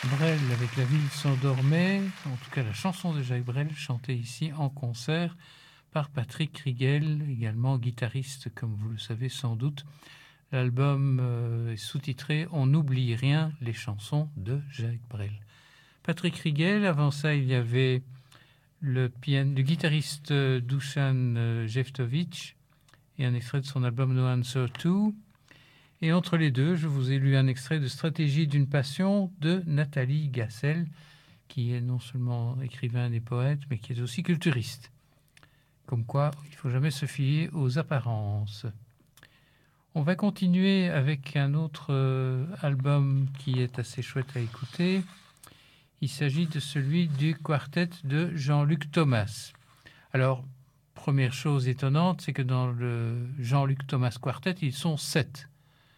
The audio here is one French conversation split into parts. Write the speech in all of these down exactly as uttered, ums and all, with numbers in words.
Brel avec La ville s'endormait, en tout cas la chanson de Jacques Brel chantée ici en concert par Patrick Rigel, également guitariste comme vous le savez sans doute. L'album euh, est sous-titré On n'oublie rien, les chansons de Jacques Brel. Patrick Rigel, avant ça il y avait le, pian... le guitariste Dusan Jeftovic et un extrait de son album No Answer To. Et entre les deux, je vous ai lu un extrait de Stratégie d'une passion de Nathalie Gassel, qui est non seulement écrivain et poète, mais qui est aussi culturiste. Comme quoi, il ne faut jamais se fier aux apparences. On va continuer avec un autre euh, album qui est assez chouette à écouter. Il s'agit de celui du quartet de Jean-Luc Thomas. Alors, première chose étonnante, c'est que dans le Jean-Luc Thomas Quartet, ils sont sept.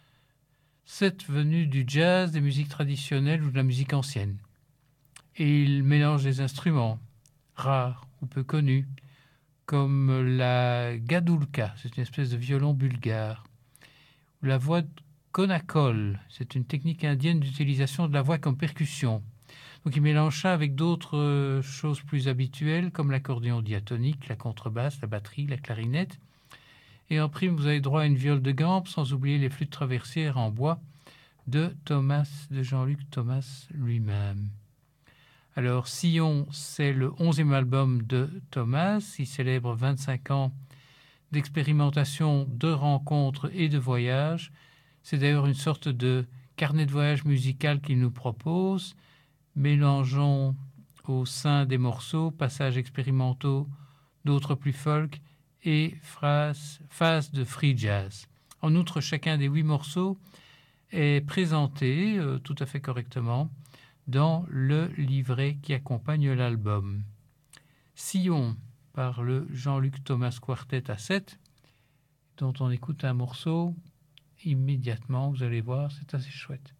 Sept venus du jazz, des musiques traditionnelles ou de la musique ancienne. Et ils mélangent des instruments rares ou peu connus, comme la gadoulka, c'est une espèce de violon bulgare, ou la voix de konakol, c'est une technique indienne d'utilisation de la voix comme percussion. Donc ils mélangent ça avec d'autres choses plus habituelles, comme l'accordéon diatonique, la contrebasse, la batterie, la clarinette. Et en prime, vous avez droit à une viole de gambe, sans oublier les flûtes traversières en bois de Thomas, de Jean-Luc Thomas lui-même. Alors, Sillon, c'est le onzième album de Thomas. Il célèbre vingt-cinq ans d'expérimentation, de rencontres et de voyages. C'est d'ailleurs une sorte de carnet de voyage musical qu'il nous propose. Mélangeons au sein des morceaux passages expérimentaux, d'autres plus folk, et phrases, phases de free jazz. En outre, chacun des huit morceaux est présenté euh, tout à fait correctement dans le livret qui accompagne l'album. Sillon par le Jean-Luc Thomas Quartet à sept, dont on écoute un morceau immédiatement, vous allez voir, c'est assez chouette.